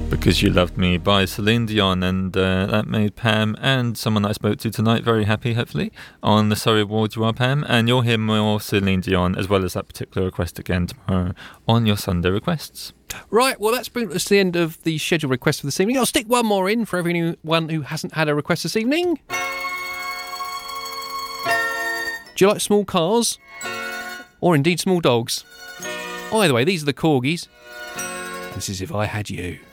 Because You Loved Me by Celine Dion, and that made Pam and someone that I spoke to tonight very happy, hopefully, on the Surrey Awards. You are, Pam, and you'll hear more Celine Dion as well as that particular request again tomorrow on your Sunday requests. Right, well, that's been us to the end of the scheduled request for this evening. I'll stick one more in for everyone who hasn't had a request this evening. Do you like small cars? Or indeed small dogs? Either way, these are the Corgis. This is If I Had You.